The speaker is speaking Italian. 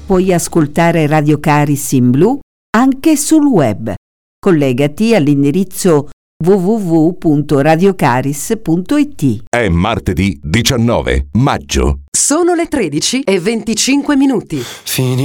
Puoi ascoltare Radio Caris in blu anche sul web. Collegati all'indirizzo www.radiocaris.it. È martedì 19 maggio. Sono le 13:25.